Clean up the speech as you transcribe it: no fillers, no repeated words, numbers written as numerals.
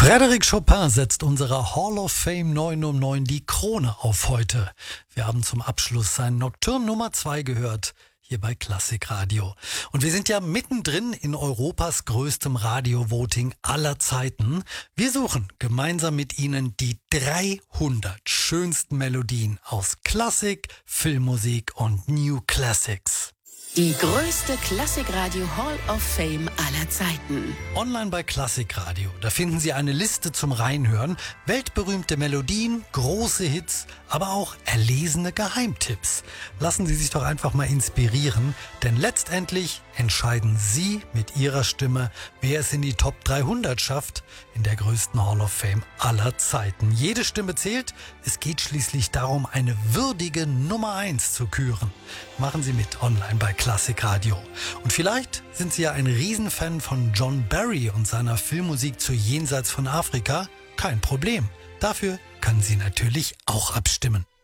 Frédéric Chopin setzt unserer Hall of Fame 9 um 9 die Krone auf heute. Wir haben zum Abschluss sein Nocturne Nummer 2 gehört, hier bei Klassik Radio. Und wir sind ja mittendrin in Europas größtem Radio-Voting aller Zeiten. Wir suchen gemeinsam mit Ihnen die 300 schönsten Melodien aus Klassik, Filmmusik und New Classics. Die größte Klassikradio Hall of Fame aller Zeiten. Online bei Klassik Radio. Da finden Sie eine Liste zum Reinhören, weltberühmte Melodien, große Hits, aber auch erlesene Geheimtipps. Lassen Sie sich doch einfach mal inspirieren, denn letztendlich entscheiden Sie mit Ihrer Stimme, wer es in die Top 300 schafft, in der größten Hall of Fame aller Zeiten. Jede Stimme zählt. Es geht schließlich darum, eine würdige Nummer 1 zu küren. Machen Sie mit online bei Klassik Radio. Und vielleicht sind Sie ja ein Riesenfan von John Barry und seiner Filmmusik zu Jenseits von Afrika. Kein Problem. Dafür können Sie natürlich auch abstimmen.